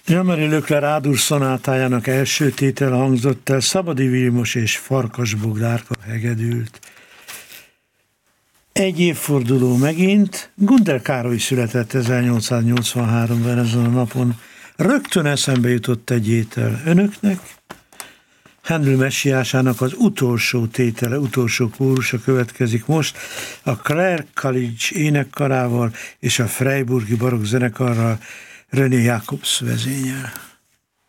Jean-Marie Leclerc Ádur szonátájának első tétele hangzott el, Szabadi Vilmos és Farkas Boglárka hegedült. Egy évforduló megint, Gundel Károly született 1883-ben ezen a napon. Rögtön eszembe jutott egy étel önöknek. Handel messiásának az utolsó tétele, utolsó kórusa következik most, a Clare College énekkarával és a Freiburgi barokk zenekarral, René Jacobs vezényel.